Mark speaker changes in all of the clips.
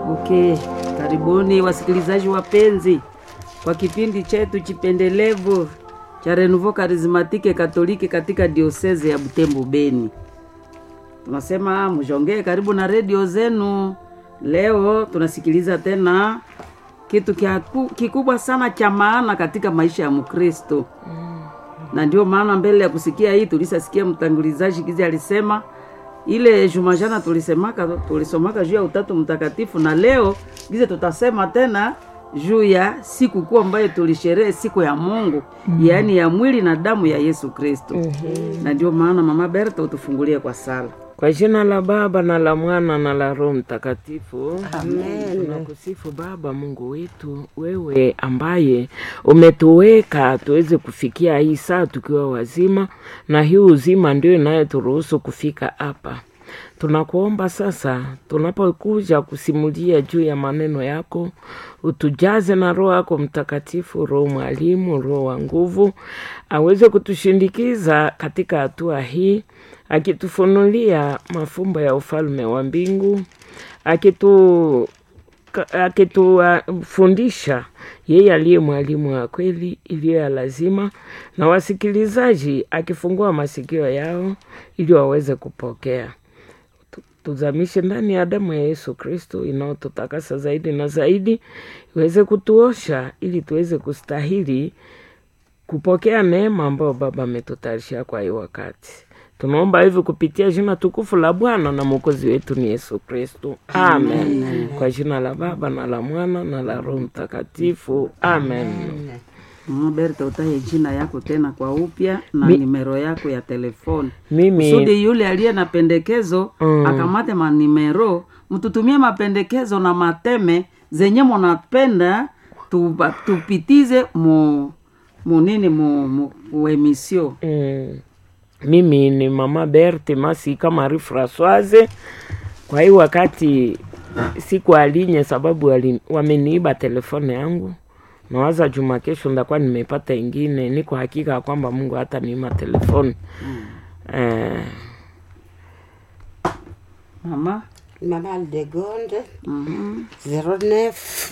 Speaker 1: Okay, karibuni wasikilizaji wapenzi kwa kipindi chetu chipendelevu cha Renouveau Charismatique Katoliki katika diocese ya Butembo Beni. Tunasema mjongee karibu na radio zenu. Leo tunasikiliza tena kitu kikubwa sana cha maana katika maisha ya Mkristo. Na ndio maana mbele ya kusikia hii tulisasikia mtangulizaji kizi alisema ile jumajana tulisomaka juu ya Utatu Mtakatifu, na leo gize tutasema tena juu ya siku kuu ambayo tulisherehe, siku ya Mungu, yaani ya mwili na damu ya Yesu Kristo. Na ndio maana Mama Berta utufungulie kwa sala.
Speaker 2: Kwa jina la Baba na la Mwana na la Roho Mtakatifu.
Speaker 1: Amen.
Speaker 2: Tunakusifu Baba Mungu wetu, wewe ambaye umetuweka tuweze kufikia hii saa tukiwa wazima, na hii uzima ndio inayoturuhusu kufika hapa. Tunakuomba sasa tunapokuja kusimulia juu ya maneno yako, utujaze na Roho yako Mtakatifu, Roho mwalimu, Roho wa nguvu, aweze kutushindikiza katika hatua hii, akitufunulia mafumbo ya ufalme wa mbingu, akitufundisha yeye aliye mwalimu wa kweli iliyo ya lazima, na wasikilizaji akifungua masikio yao ili waweze kupokea. Tuzamishe ndani ya damu ya Yesu Kristo inayotutakasa zaidi na zaidi, iweze kutuosha ili tuweze kustahili kupokea neema ambayo Baba ametutayarisha kwa hii wakati. Tunaomba hivi kupitia jina tukufu la Bwana na Mwokozi wetu ni Yesu Kristo. Amen. Kwa jina la Baba na la Mwana na la Roho Mtakatifu. Amen.
Speaker 1: Berta, utaje jina yako tena kwa upya na nimero yako ya telefoni.
Speaker 2: Mimi
Speaker 1: Sudi yule aliye na pendekezo akamate manimero, mtutumie mapendekezo na mateme zenye mnapenda tupitize mu emission.
Speaker 2: Mimi ni Mama Berthe Masika Marie Françoise. Kwa hii wakati siku alinye sababu wameniiba telefone yangu. Nawaza juma kesho ndakuwa nimepata ingine. Niko hakika kwamba Mungu hata niima telefone.
Speaker 1: Mama
Speaker 3: Aldegonde 09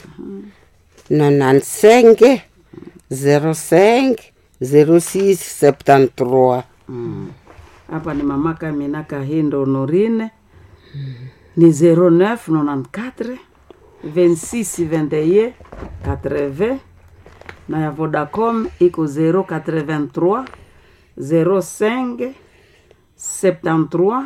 Speaker 3: 95 05 06 73.
Speaker 1: Hapa ni Mama Kamina Kahindo Honorine ni 09 94 26 21 80, na ya Vodacom iko 083 05 73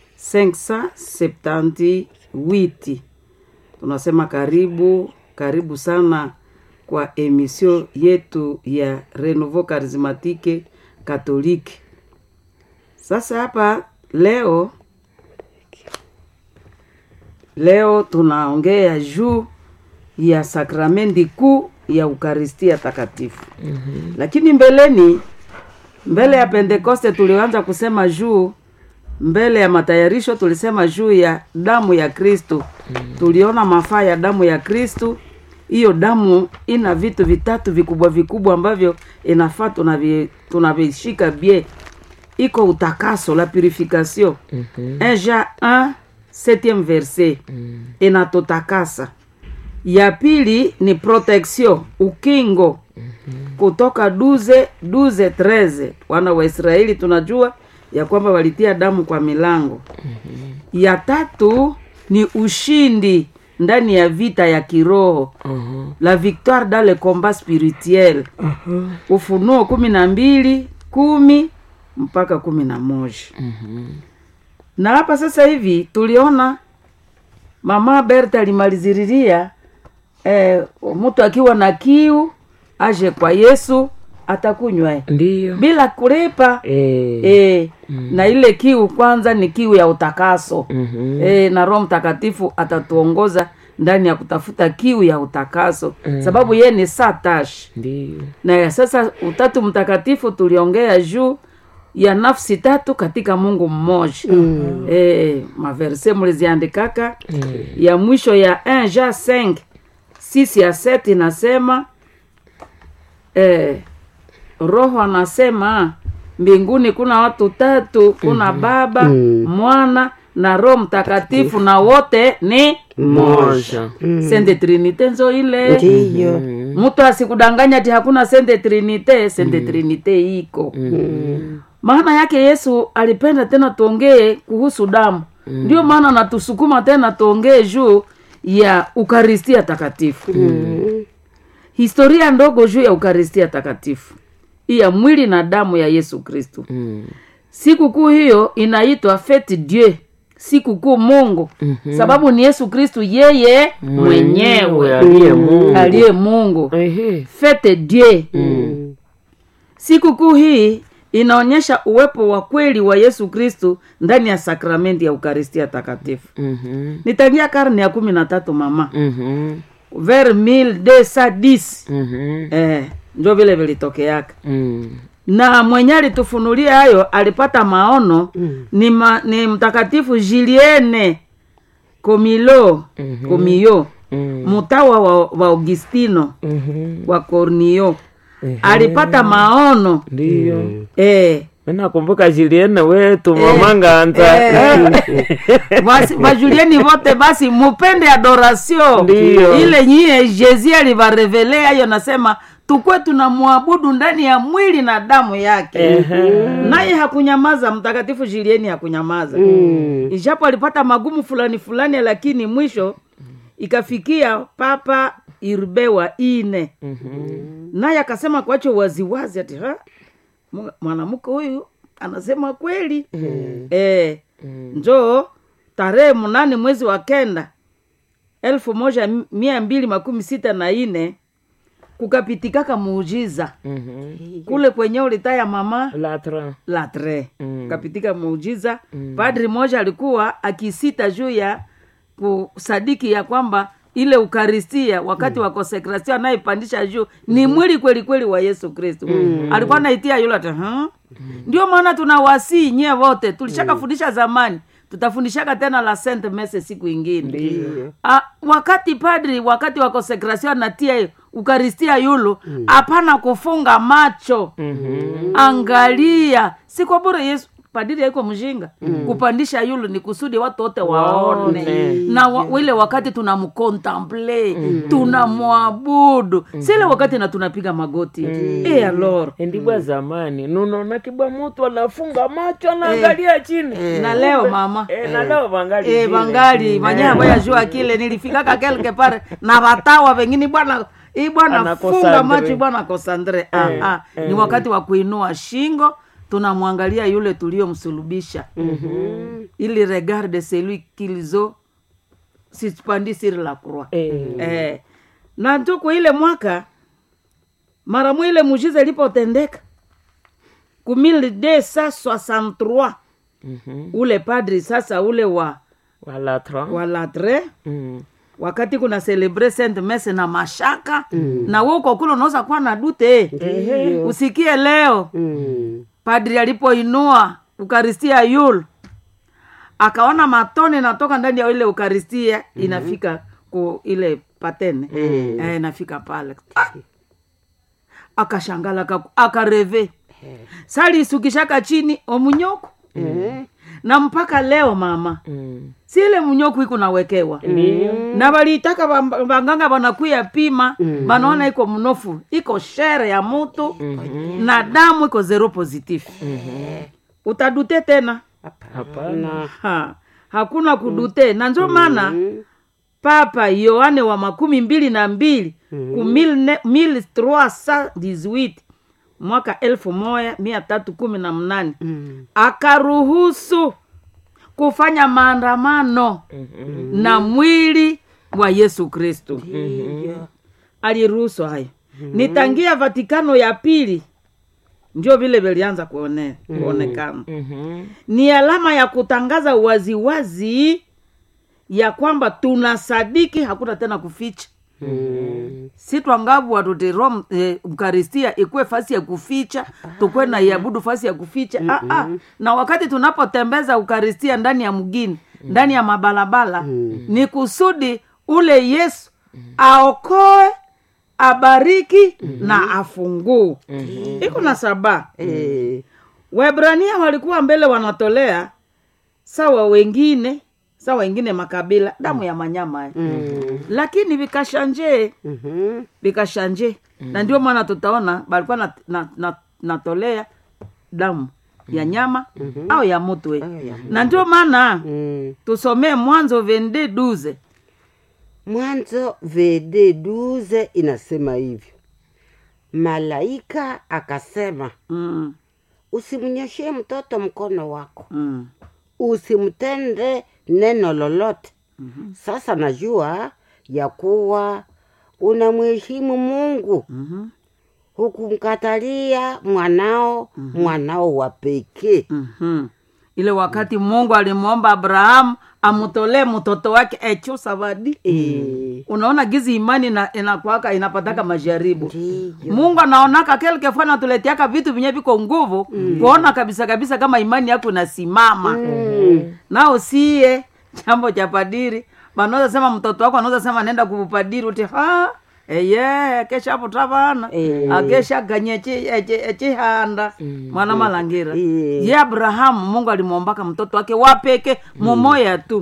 Speaker 1: 578. Tunasema karibu sana kwa emission yetu ya Renouveau Charismatique Katoliki. Sasa hapa leo tunaongea juu ya sakramenti kuu ya Eukaristia Takatifu. Lakini mbele ya Pentekoste tulianza kusema juu, mbele ya matayarisho tulisema juu ya damu ya Kristo. Tuliona mafaa ya damu ya Kristo. Hiyo damu ina vitu vitatu vikubwa ambavyo inafaa tunavishika bie. Iko utakaso, la purification. Jean 1 7e verset. Inatotakasa. Ya pili ni protection, ukingo. Kutoka 12:13. Wana wa Israeli tunajua ya kwamba walitia damu kwa milango. Ya tatu ni ushindi ndani ya vita ya kiroho. La victoire dans le combat spirituel. Ufunuo 12:10 mpaka 11. Na hapa sasa hivi tuliona Mama Berta alimaliziriria mtu akiwa na kiu aje kwa Yesu atakunywa.
Speaker 2: Ndiyo.
Speaker 1: Bila kulipa. Na ile kiu kwanza ni kiu ya utakaso. Na Roho Mtakatifu atatuongoza ndani ya kutafuta kiu ya utakaso. Sababu yeye ni satash.
Speaker 2: Ndiyo.
Speaker 1: Na sasa Utatu Mtakatifu tuliongea juu ya nafsi tatu katika Mungu mmoja. Maverse mliziandikaka. Ya mwisho ya 1 Jean 5 6 ya 7 inasema Roho anasema mbinguni kuna watu tatu, kuna Baba, Mwana na Roho Mtakatifu na wote ni
Speaker 2: moja.
Speaker 1: Sainte Trinite nzo ile.
Speaker 3: Ndiyo.
Speaker 1: Mtu asikudanganya ati hakuna Sainte Trinite. Sainte Trinite iko. Maana yake Yesu alipenda tena tuongee kuhusu damu. Ndio maana natusukuma tena tuongee juu ya Ukaristia takatifu. Historia ndogo juu ya Ukaristia takatifu. Ya mwili na damu ya Yesu Kristo. Siku kuu hiyo inaitwa Fete Dieu, siku kuu Mungu. Sababu ni Yesu Kristo yeye mwenyewe aliye Mungu. Fete Dieu. Siku kuu hii inaonyesha uwepo wa kweli wa Yesu Kristo ndani ya sakramenti ya Ukaristia takatifu. Nitangia karne ya 13 mama. Vers 1210. Ndio vile vilitokeaka. Na mwenye alitufunulia hayo alipata maono ni mtakatifu Julienne Comillo, mtawa wa Augustino wa Cornio. Alipata maono.
Speaker 2: Ndio. Nakumbuka Julienne wetu mamanga anta.
Speaker 1: Basi Julienne wote basi mupende adoration.
Speaker 2: Ndiyo.
Speaker 1: Ile nyie Jésus alivarevele hayo nasema tukwe tunamwabudu ndani ya mwili na damu yake. Naye hakunyamaza, mtakatifu Julienne hakunyamaza. Ijapo alipata magumu fulani lakini mwisho ikafikia Papa Urbain wa 4. Naye akasema kwacho waziwazi ati mwanamke huyu anasema kweli. Njoo tarehe 8 mwezi wa 9 1264 kukapitikaka muujiza. Kule kwenye ulitaya mama Latre. Kapitika muujiza. Padri moja alikuwa akisita juu ya kusadiki ya kwamba ile Ukaristia wakati wa konsekrasio anaipandisha juu ni mwili kweli wa Yesu Kristo. Alikuwa anaitia yule ati ndio maana tunawasi nye wote tulishaka fundisha zamani, tutafundishaka tena la Sainte Messe siku nyingine. Wakati padri wakati wa konsekrasio anatia Ukaristia yulu hapana kufunga macho. Angalia, si kwa bure Yesu padiri haiko mjinga. Kupandisha yulu ni kusudi watu wote waone. Na ile wakati tunamcontemple, tunamwabudu. Sile wakati na tunapiga magoti. Alors,
Speaker 2: ndibwa zamani nuno na kibwa mtu anafunga macho anaangalia chini.
Speaker 1: Na leo mama.
Speaker 2: Na leo bangali.
Speaker 1: Bangali, manyama ya jua kile nilifikaka quelque part na batawa wengine bwana bwana funga macho bwana Kosandre. Ni wakati wa kuinua shingo. Tunamwangalia yule tuliyomsulubisha. Ili regarde celui qu'ils ont suspendu sur la croix. Na tuko ile mwaka mara mwile muujiza ilipotendeka 1263. Ule padri sasa ule wa Latre. Wakati kuna celebre Sainte Messe na mashaka na wewe uko kule unaweza kuwa na dute. Usikie leo. Padri alipoinua Ukaristia yule akaona matone natoka ndani ya ile Ukaristia inafika ku ile patene. Inafika pale. Akashangala akareve. Sali isukishaka chini omunyoko. Na mpaka leo mama. Si ile munyoko iko nawekewa. Na walitaka banganga banakuya pima, banaona iko mnofu, iko shere ya mtu na damu iko 0 positif. Utadute tena?
Speaker 2: Hapana.
Speaker 1: Hakuna kudute. Na ndio maana Papa Yohane wa 12 ku 1318 mwaka 1318 akaruhusu kufanya maandamano na mwili wa Yesu Kristo. Aliruhusu hayo. Nitangia Vatikano ya pili ndio vile vilianza kuonekana. Ni alama ya kutangaza waziwazi ya kwamba tunasadiki hakuna tena kuficha. Si twangabu watote Rome Ukaristia ikuwe fasi ya kuficha, tukwe na iabudu fasi ya kuficha. Na wakati tunapotembeza Ukaristia ndani ya mgini, ndani ya mabalabala, ni kusudi ule Yesu aokoe, abariki na afungue. Iko na sababu. Waebrania walikuwa mbele wanatolea sawa wengine makabila damu ya manyama lakini vikashanje na ndio maana tutaona balikuwa natolea damu ya nyama au ya mtu na ndio maana tusomee Mwanzo 22:12.
Speaker 3: Mwanzo 22:12 inasema hivyo, malaika akasema usimnyoshe mtoto mkono wako, usimtende neno lolote. Sasa najua ya kuwa unamheshimu Mungu, hukumkatalia mwanao wa pekee.
Speaker 1: Ile wakati Mungu alimuomba Abrahamu amutolee mtoto wake echo sabadi. Unaona gizi imani inakuwaka inapataka majaribu. Mungu anaonaka kelke fana tuletiaka vitu vinye viko nguvu kuona kabisa kama imani yako inasimama. Nao siye jambo cha padiri. Manaweza sema mtoto wako anaweza sema nenda kupadiri uti kesha hapo tabana akesha ganyeche handa mwana malangira ye Abrahamu Mungu alimuombaka mtoto wake wapeke mumoya tu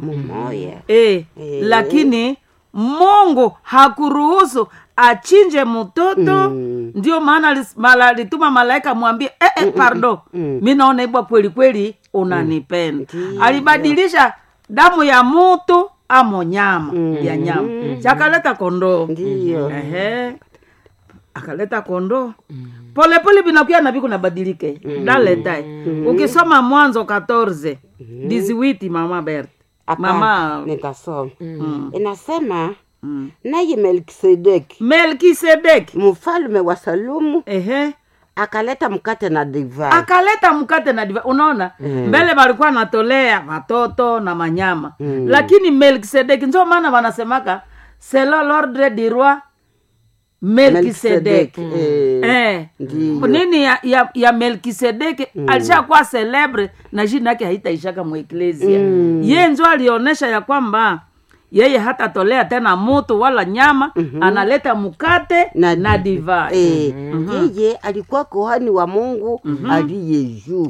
Speaker 1: lakini Mungu hakuruhusu achinje mtoto. Ndio maana alituma malaika mwambie pardon mimi naona ibwa kweli unanipenda. Alibadilisha damu ya mtu amo nyama ya nyama chakaleta kondoo.
Speaker 3: Ndio.
Speaker 1: Akaleta kondoo pole binakuya na biku nabadilike daleta. Ukisoma Mwanzo 14:18 mama Bert mama
Speaker 3: nikasoma inasema naye Melkisedeki mfalme wa Salumu akaleta mkate na divai. Unaona mbele walikuwa natolea watoto na manyama lakini Melkisedeki ndio maana wanasemaka c'est l'ordre du roi Melkisedeki. Nini ya Melkisedeki alishakuwa celebre na jina yake haitaishaka mu ecclesia. Yeye ndio alionyesha ya kwamba yeye hata tolea tena moto wala nyama analeta mkate na divai. Yeye alikuwa kohani wa Mungu aliye juu.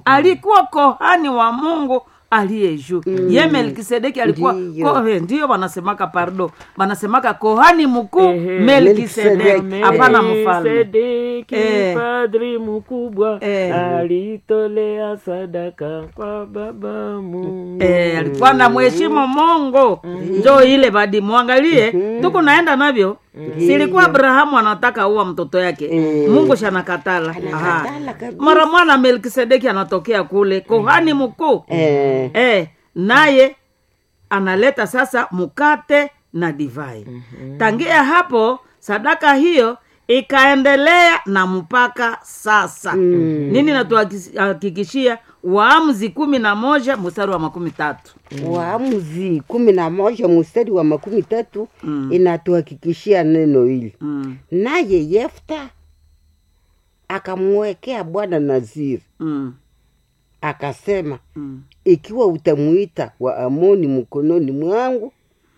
Speaker 3: Ye Melkisedeki alikuwa ndio wanasemaka wanasemaka kohani mkuu Melkisedeki hapana mfalme.
Speaker 2: Padri mkubwa alitolea sadaka kwa baba Mungu.
Speaker 1: Alikuwa na mheshimu Mungu. Ndio ile badi muangalie tuko naenda navyo. Silikuwa Abrahamu anataka uwa mtoto yake. Mungu shanakatala. Mara mwana Melkisedeki anatokea kule kohani mkuu. Naye analeta sasa mkate na divai. Tangia hapo sadaka hiyo ikaendelea na mpaka sasa. Nini natuhakikishia? Waamuzi 11 mstari wa 13.
Speaker 3: Waamuzi 11 mstari wa 13 inatuhakikishia neno hili. Naye Yefta akamwekea Bwana naziri. Akasema ikiwa utamuita wa Amoni mkononi mwangu,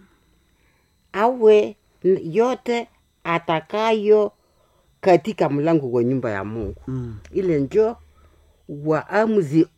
Speaker 3: awe yote atakayo katika mlango wa nyumba ya Mungu. Ile njo Waamuzi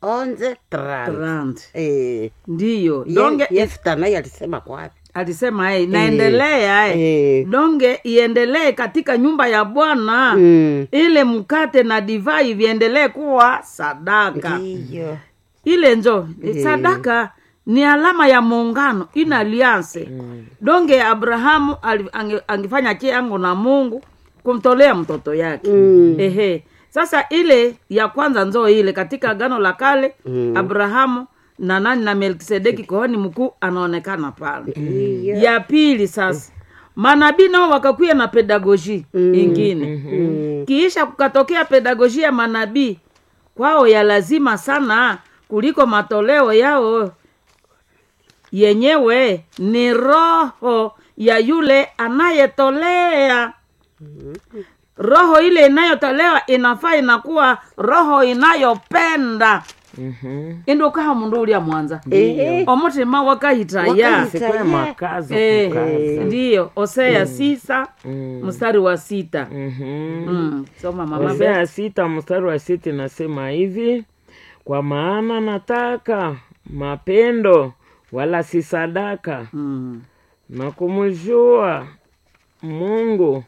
Speaker 3: 11:30.
Speaker 1: Ndiyo. Donge
Speaker 3: Yefta naye alisema kwa wapi?
Speaker 1: Alisema naendelea donge iendelee katika nyumba ya Bwana. Ile mkate na divai viendelee kuwa sadaka.
Speaker 3: Ndiyo.
Speaker 1: Ile njo sadaka ni alama ya muungano, ina alliance. Donge Abrahamu angefanya kiango na Mungu kumtolea mtoto yake. Sasa ile ya kwanza nzo ile katika Agano la Kale Abrahamu na Melkisedeki kohani mkuu anaonekana pale. Ya pili sasa manabii nao wakakuya na pedagogy ingine. Kiisha kukatokea pedagogy ya manabii kwao ya lazima sana kuliko matoleo yao yenyewe ni roho ya yule anayetolea. Roho ile inayotolewa inafaa inakuwa roho inayopenda. Endo kaha mundu ulia mwanza. Omutima wakahitaya.
Speaker 2: Sikwe makazo kukaza.
Speaker 1: Ndiyo. Hosea 6 mstari wa 6. Soma mama.
Speaker 2: Hosea 6 mstari wa 6 nasema hivi: kwa maana nataka mapendo wala si sadaka, na kumjua Mungu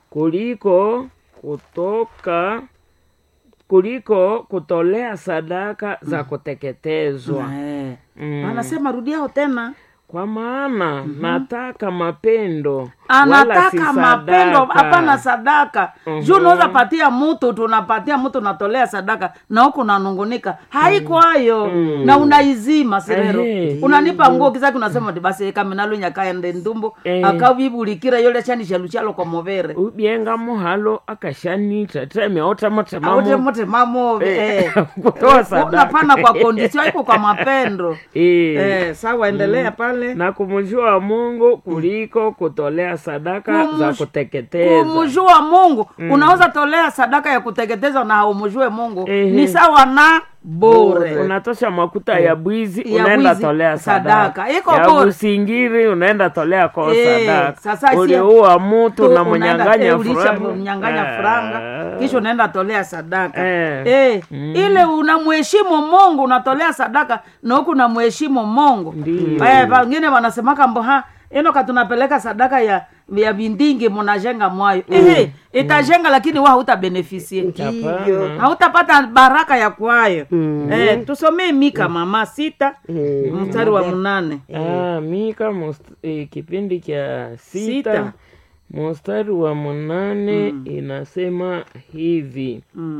Speaker 2: kuliko kutolea sadaka za kuteketezwa.
Speaker 3: Anasema rudiao tena,
Speaker 2: kwa maana nataka mapendo wala si
Speaker 3: anataka mapendo,
Speaker 2: sadaka.
Speaker 3: hapana sadaka. Juu unaweza patia mtu, tunapatia mtu natolea sadaka na huko nanungunika, haiko hayo. Na unaizima sirero, unanipa nguo kisaki unasema basi kama nalo nyakaende ndumbo akavibulikira yole chani chaluchalo kwa movere
Speaker 2: ubienga muhalo akashanita teme
Speaker 3: aute
Speaker 2: otamotamamu
Speaker 3: mote mamo
Speaker 2: kutoa sadaka.
Speaker 3: unapana kwa kondisio haiko kwa mapendo. Sawa, endelea pale.
Speaker 2: Na kumjua Mungu kuliko kutolea sadaka za kuteketeza.
Speaker 3: Kumjua Mungu, unaweza tolea sadaka ya kuteketeza na haumjue Mungu, ni sawa na bure.
Speaker 2: Unatosha makuta ya bwizi,
Speaker 3: Ya
Speaker 2: unaenda
Speaker 3: bwizi,
Speaker 2: tolea sadaka.
Speaker 3: iko
Speaker 2: ya
Speaker 3: bure.
Speaker 2: usingiri unaenda tolea kwa sadaka.
Speaker 3: Sasa
Speaker 2: uliua mtu na mnyang'anya
Speaker 3: mnyang'anya franga, kisha unaenda tolea sadaka. Ile unamheshimu Mungu, unatolea sadaka na huku unamheshimu Mungu. Wengine wanasemaka mboha enoka tunapeleka sadaka ya bindingi munajenga mwayo. Itajenga lakini wewe hautabenefisie. Hautapata baraka ya kwayo. Tusomee Mika mama 6 mstari wa 8.
Speaker 2: Mika kipindi cha 6 mstari wa 8 inasema hivi.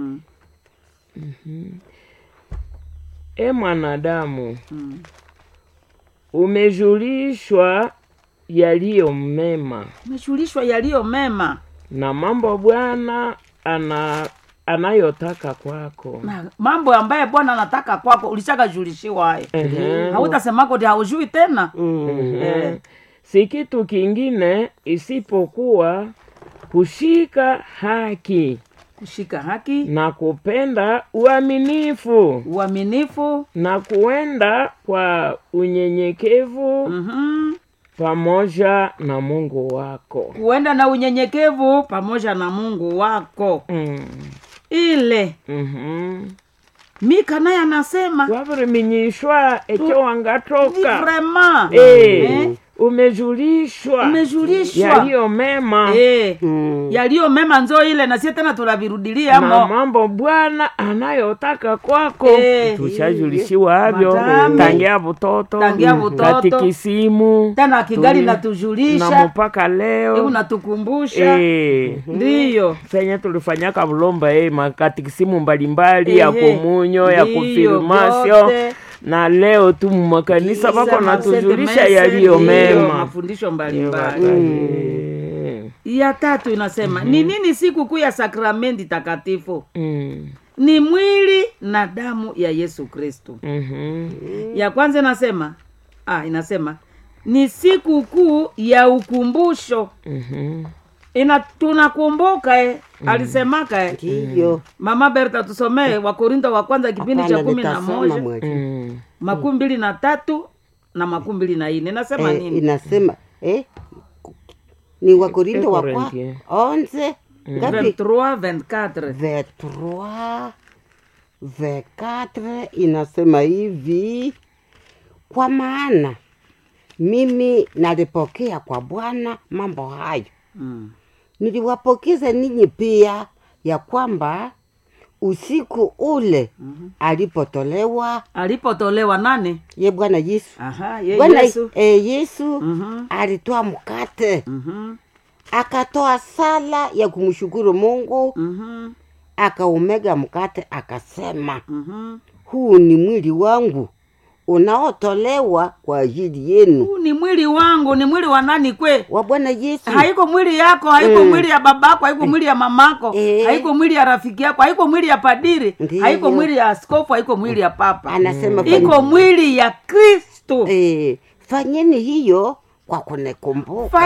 Speaker 2: E mwanadamu, umejulishwa yaliyo mema.
Speaker 3: Umejulishwa yaliyo mema
Speaker 2: Na mambo Bwana anayotaka kwako.
Speaker 3: na mambo ambaye Bwana anataka kwako ulishaka julishiwa hayo. Hautasemako ndio haujui tena.
Speaker 2: Si kitu kingine isipokuwa kushika haki
Speaker 3: Kushika haki,
Speaker 2: na kupenda uaminifu na kuenda kwa unyenyekevu pamoja na Mungu wako.
Speaker 3: kuenda na unyenyekevu pamoja na Mungu wako. Ile Mika naye anasema
Speaker 2: wavuriminyishwa echo wangatoka
Speaker 3: vraiment
Speaker 2: umejulishwa yaliyo mema.
Speaker 3: Yaliyo mema nzo ile na sie tena tunavirudilia
Speaker 2: na mambo Bwana anayotaka kwako. Tushajulishiwa havyo tangia butoto katikisimu
Speaker 3: tena kigali natujulisha
Speaker 2: na mpaka leo
Speaker 3: unatukumbusha. Ndiyo
Speaker 2: senye tulifanyaka bulomba makatikisimu mbalimbali ya komunyo ya kufirmasyo. Na leo tu makanisa bako natujulisha yaliyo mema,
Speaker 3: mafundisho mbalimbali. Ya 3 inasema ni nini siku kuu ya sakramenti takatifu? Ni mwili na damu ya Yesu Kristo. Ya kwanza inasema ni siku kuu ya ukumbusho. Tunakumbuka alisemaka Mama Berta, tusomee Wakorintho wa kwanza kipindi cha 11 23 na 24. Nasema nini?
Speaker 4: Inasema ni Wakorintho wa 11 ngapi? 23 inasema hivi: kwa maana mimi nalipokea kwa Bwana mambo hayo niliwapokeza ninyi pia, ya kwamba usiku ule alipotolewa nani? Ye Bwana Yesu.
Speaker 3: Yesu.
Speaker 4: Yesu alitoa mkate, akatoa sala ya kumshukuru Mungu, akaumega mkate akasema, huu ni mwili wangu unaotolewa kwa ajili yenu.
Speaker 3: Huu ni mwili wangu. Ni mwili wa nani kwe?
Speaker 4: Wa Bwana Yesu.
Speaker 3: Haiko mwili yako, haiko mwili ya babako, haiko mwili ya mamako, haiko mwili ya rafiki yako, haiko mwili ya padiri, haiko mwili ya askofu, haiko mwili ya papa.
Speaker 4: Anasema
Speaker 3: iko mwili ya Kristo.
Speaker 4: Fanyeni hiyo kwa kunikumbuka.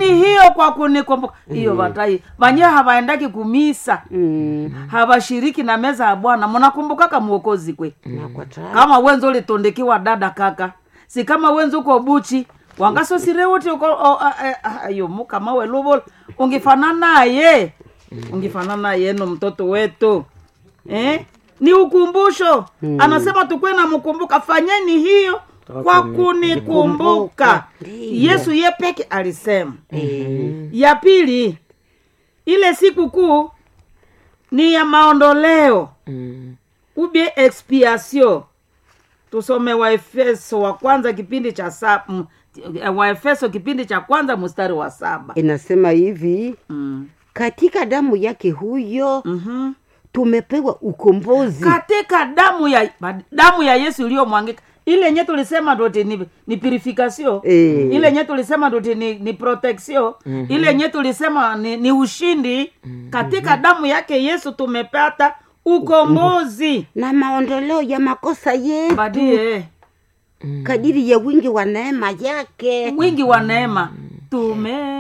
Speaker 3: Hiyo batai banyewe hawaendaki kumisa, hawashiriki na meza ya Bwana. Mnakumbukaka Mwokozi kwe? Kama wenzo ulitondekiwa dada kaka, si kama wenzo uko buchi wangaso sire wote uko ayo muka mawe lobo ungifanana naye no mtoto wetu. ni ukumbusho. Anasema tukwe na mkumbuka, fanyeni hiyo kwa kunikumbuka. Yesu ye peke alisema. Ya pili, ile siku kuu ni ya maondoleo. Ubie expiation. Tusome Waefeso wa kwanza kipindi cha Waefeso kipindi cha kwanza mstari wa 7.
Speaker 4: Inasema hivi, katika damu yake huyo tumepewa ukombozi.
Speaker 3: Katika damu ya Yesu iliyomwangika. Ile yenye tulisema ndote ni purification. Ile yenye tulisema ndote ni protection. Ile yenye tulisema ni ushindi. Katika damu yake Yesu tumepata ukombozi
Speaker 4: na maondoleo ya makosa yetu.
Speaker 3: Badie.
Speaker 4: Kadiri ya wingi wa neema yake.
Speaker 3: Wingi wa neema.